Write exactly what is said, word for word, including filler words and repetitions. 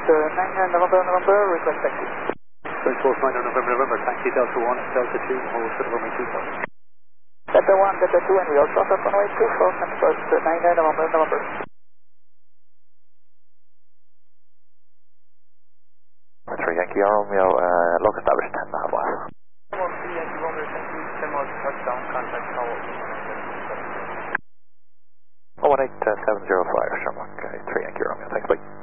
nine nine November, November, request taxi. Flight four five nine November, November, taxi Delta one, Delta two, hold for runway two four. Delta one, Delta two, and we also have runway two four, and first nine nine November, November. three Yankee Romeo, uh, log established ten and a half miles. three Yankee Romeo, thank you, ten miles touchdown, contact tower. oh one eight seven zero five, Shamrock, okay, three Yankee Romeo, thanks, bye.